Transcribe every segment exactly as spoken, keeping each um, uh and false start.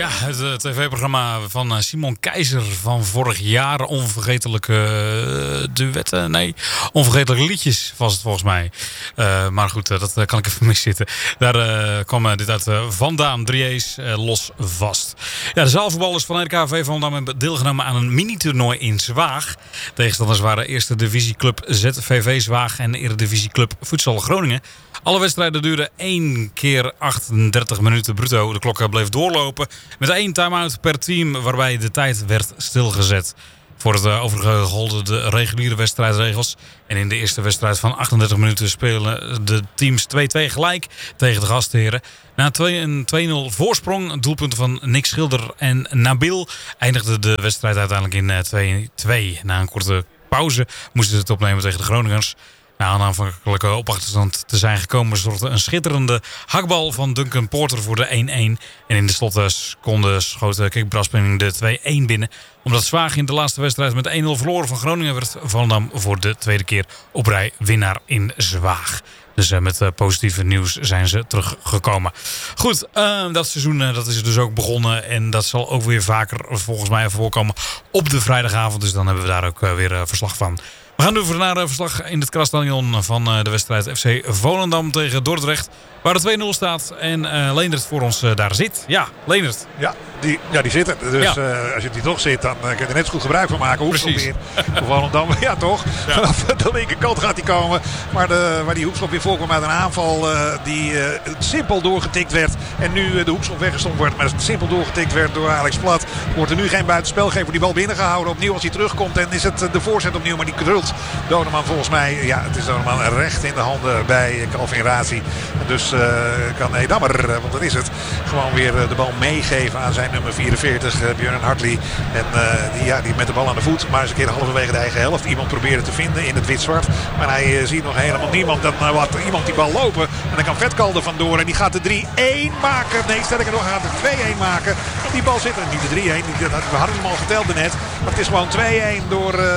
Ja, het uh, tv-programma van uh, Simon Keizer van vorig jaar. Onvergetelijke uh, duetten. Nee, onvergetelijke liedjes was het volgens mij. Uh, maar goed, uh, dat uh, kan ik even miszitten. Daar uh, kwam uh, dit uit uh, vandaan. drie A's uh, los vast. Ja, de zaalvoetballers van R K V Volendam hebben deelgenomen aan een mini-toernooi in Zwaag. Tegenstanders waren Eerste Divisieclub Z V V Zwaag en Eredivisieclub Futsal Groningen. Alle wedstrijden duurden één keer achtendertig minuten bruto. De klok bleef doorlopen met één time-out per team waarbij de tijd werd stilgezet. Voor het overige golden de reguliere wedstrijdregels. En in de eerste wedstrijd van achtendertig minuten spelen de teams twee-twee gelijk tegen de gastheren. Na een twee nul voorsprong, doelpunten van Nick Schilder en Nabil, eindigde de wedstrijd uiteindelijk in twee-twee. Na een korte pauze moesten ze het opnemen tegen de Groningers. Na een aanvankelijke opachterstand te zijn gekomen zorgde een schitterende hakbal van Duncan Porter voor de één-één. En in de slotseconde schoot Kik Braspenning de twee-één binnen. Omdat Zwaag in de laatste wedstrijd met één nul verloren van Groningen werd Volendam voor de tweede keer op rij winnaar in Zwaag. Dus uh, met uh, positieve nieuws zijn ze teruggekomen. Goed, uh, dat seizoen uh, dat is dus ook begonnen. En dat zal ook weer vaker volgens mij voorkomen op de vrijdagavond. Dus dan hebben we daar ook uh, weer uh, verslag van. We gaan nu voor naar uh, verslag in het Krasstadion van uh, de wedstrijd F C Volendam tegen Dordrecht. Waar de twee nul staat en uh, Leendert voor ons uh, daar zit. Ja, Leendert. Ja, die, ja, die zit er. Dus ja. uh, als je die toch zit, dan uh, kun je er net zo goed gebruik van maken. Hoekschop weer voor Volendam. Ja, toch? Ja. Vanaf de linkerkant gaat hij komen. Maar de, waar die hoekschop weer voorkwam uit een aanval uh, die uh, simpel doorgetikt werd. En nu uh, de hoekschop weggestompt wordt. Maar simpel doorgetikt werd door Alex Plat. Wordt er nu geen buitenspelgever die bal binnengehouden. Opnieuw als hij terugkomt. En is het uh, de voorzet opnieuw. Maar die krult Doneman volgens mij. Ja, het is Doneman recht in de handen bij Calvin Razi. Dus uh, kan Edammer, uh, want dat is het, gewoon weer uh, de bal meegeven aan zijn nummer vierenveertig, uh, Björn Hartley. En uh, die, ja, die met de bal aan de voet, maar eens een keer halverwege de eigen helft. Iemand proberen te vinden in het wit-zwart. Maar hij uh, ziet nog helemaal niemand. Dan uh, laat iemand die bal lopen. En dan kan Vetkal er vandoor. En die gaat de drie-één maken. Nee, sterker nog, hij gaat de twee-één maken. En die bal zit er. Niet de drie-één. We hadden hem al geteld daarnet. Maar het is gewoon twee-één door uh,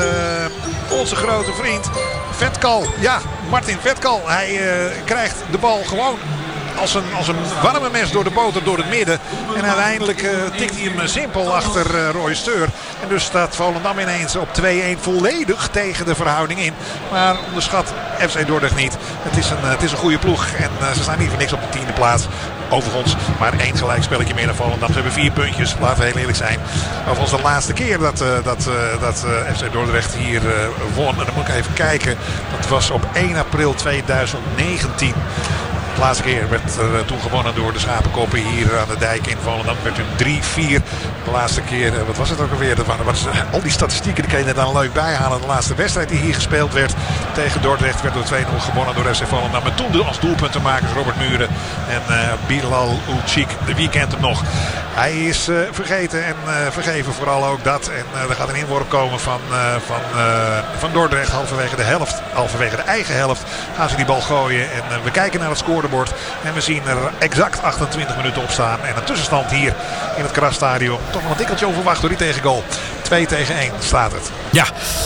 onze grote vriend Vetkal. Ja, Martin Vetkal. Hij uh, krijgt de bal gewoon Als een, als een warme mes door de boter door het midden. En uiteindelijk uh, tikt hij hem simpel achter uh, Roy Steur. En dus staat Volendam ineens op twee-één volledig tegen de verhouding in. Maar onderschat F C Dordrecht niet. Het is een, uh, het is een goede ploeg. En uh, ze staan niet voor niks op de tiende plaats. Overigens maar één gelijkspelletje meer dan Volendam. Ze hebben vier puntjes, laten we heel eerlijk zijn. Overigens de laatste keer dat, uh, dat, uh, dat uh, F C Dordrecht hier uh, won. En dan moet ik even kijken. Dat was op één april tweeduizend negentien. De laatste keer werd er toen gewonnen door de Schapenkoppen hier aan de dijk in Volendam. Het werd toen drie vier. De laatste keer, wat was het ook alweer? Dat waren, was, al die statistieken die kun je er dan leuk bijhalen. De laatste wedstrijd die hier gespeeld werd tegen Dordrecht werd door twee nul gewonnen door F C Volendam. Maar toen als doelpuntenmakers Robert Muren en uh, Bilal Ulcik. Wie kent hem nog? Hij is uh, vergeten en uh, vergeven vooral ook dat. En uh, er gaat een inworp komen van, uh, van, uh, van Dordrecht halverwege de helft. Halverwege de eigen helft gaan ze die bal gooien. En uh, we kijken naar het scorebord. En we zien er exact achtentwintig minuten op staan. En een tussenstand hier in het Krasstadion. Toch wel een tikkeltje onverwacht door die tegengoal. twee tegen één staat het. Ja,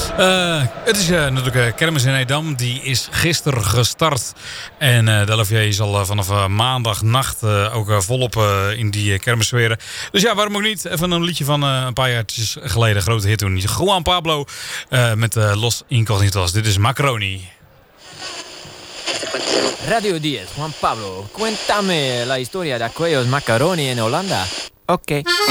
uh, het is uh, natuurlijk uh, kermis in Edam. Die is gisteren gestart. En uh, de L F J is al uh, vanaf uh, maandagnacht uh, ook uh, volop uh, in die uh, kermissferen. Dus ja, waarom ook niet? Even een liedje van uh, een paar jaar geleden. Grote hit toen. Juan Pablo uh, met uh, Los Incognitos. Dit is Macaroni. Radio diez, Juan Pablo, cuéntame la historia de aquellos macaroni en Holanda. Ok.